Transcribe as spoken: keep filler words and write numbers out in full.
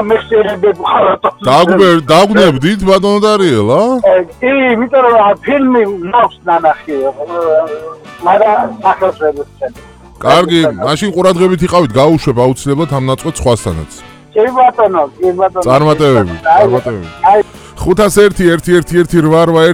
მეხსიერებები ხარატო. დაგვერ დაგვნებდით ბატონო დარიელა? კი, იმიტომ რომ ფილმი ნავს ნანახი. მაგრამ ახალს ვეცენ. კარგი, მაშინ ყურადღებით იყავით, გაუშვებ აუცილებლად ამ ნაწყვეტ სხვასთანაც. კი ბატონო, კი ბატონო. წარმატებები, წარმატებები. ხუთას ერთი ერთი ერთი ერთი რვა რვა